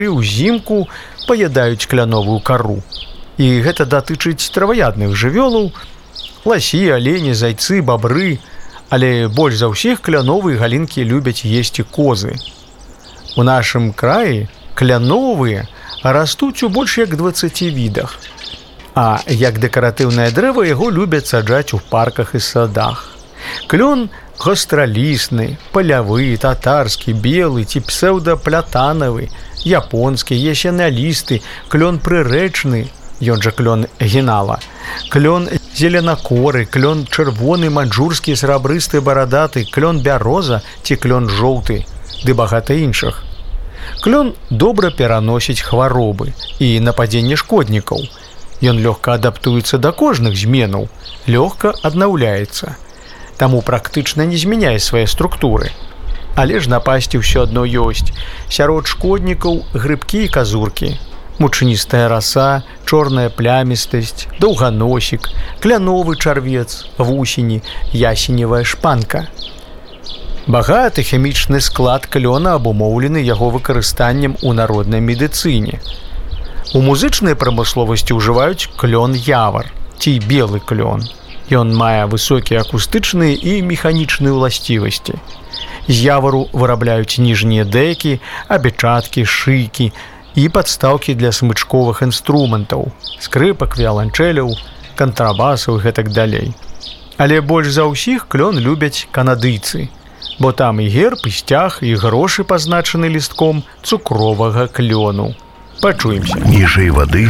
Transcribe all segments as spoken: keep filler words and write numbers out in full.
ўзімку паядаюць кляновую кару. І гэта датычыць траваядных жывёлаў, ласі, алені, зайцы, бабры, але больш за ўсіх кляновыя галінкі любяць есці козы. У нашым краі кляновыя растуць у больш як дваццаці відах, а як дэкаратыўнае дрэва яго любяць саджаць у парках і садах. Клён гастралісны, палявы, татарскі, белы ці псеўдаплятанавы, японскі, ясенялісты, клён прырэчны, ён жа клён генала, клён зеленакоры, клён чырвоны, маньчжурскі, срабрысты, барадаты, клён бяроза ці клён жоўты, ды багата іншых. Клён добра пераносіць хваробы і нападзенне шкоднікаў. Ён лёгка адаптуецца да кожных зменаў, лёгка аднаўляецца. Таму практычна не змяняе свае структуры. Але ж напасці ўсё адно ёсць. Сярод шкоднікаў грыбкі і казуркі, мучністая раса, чорная плямістасць, даўганосік, кляновы чарвец, вусені, ясеневая шпанка. Багаты хімічны склад клёна абумоўлены яго выкарыстаннем у народнай медыцыне. У музычнай прамысловасці ўжываюць клён явар ці белы клён. Ён мае высокія акустычныя і механічныя ўласцівасці. З явару вырабляюць ніжнія дэкі, абечаткі, шыйкі і падстаўкі для смычковых інструментаў, скрыпак, віяланчэляў, кантрабасаў і гэтак далей. Але больш за ўсіх клён любяць канадыйцы, бо там і герб, і сцяг, і грошы пазначаны лістком цукровага клёну. Пачуемся. Ніжэй вады,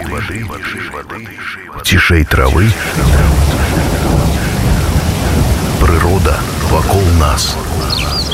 цішэй травы, прырода вакол нас.